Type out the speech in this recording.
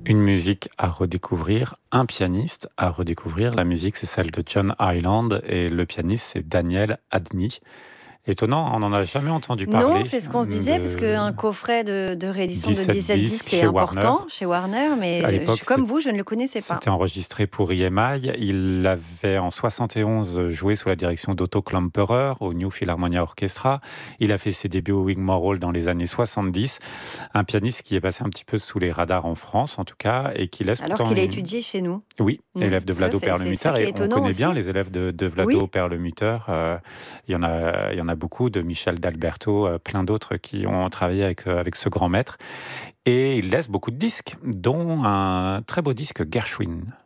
Une musique à redécouvrir, un pianiste à redécouvrir. La musique, c'est celle de John Hyland et le pianiste, c'est Daniel Adny. Étonnant, on n'en a jamais entendu Non, parler c'est ce qu'on se disait, parce de qu'un coffret de réédition de 17 17 disques, disques c'est chez Warner. important chez Warner, À mais l'époque, comme vous, je ne le connaissais pas. c'était enregistré pour EMI. Il avait en 71 joué sous la direction d'Otto Klemperer au New Philharmonia Orchestra. Il a fait ses débuts au Wigmore Hall dans les années 70. Un pianiste qui est passé un petit peu sous les radars en France, en tout cas, et qui laisse Alors pourtant qu'il a une... étudié chez nous. Oui, élève de Ça, Vlado c'est ça Perlemutter, qui est et on étonnant connaît bien aussi. les élèves de Vlado Oui. Perlemutter. Il y en a beaucoup, de Michel d'Alberto, plein d'autres qui ont travaillé avec ce grand maître. Et il laisse beaucoup de disques, dont un très beau disque Gershwin.